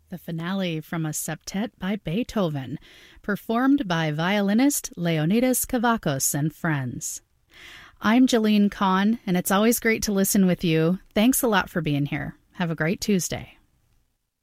The finale from a septet by Beethoven, performed by violinist Leonidas Kavakos and friends. I'm Jalene Kahn, and it's always great to listen with you. Thanks a lot for being here. Have a great Tuesday.